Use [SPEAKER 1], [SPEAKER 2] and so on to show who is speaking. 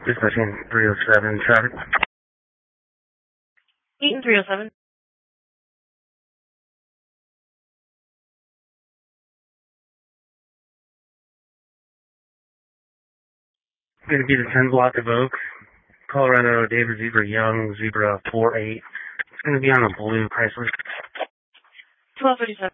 [SPEAKER 1] Dispatching 307 traffic.
[SPEAKER 2] 8 and 307.
[SPEAKER 1] Going to be the 10 block of Oaks, Colorado, David Zebra Young, Zebra 48. It's going to be on a blue Chrysler.
[SPEAKER 2] 1237.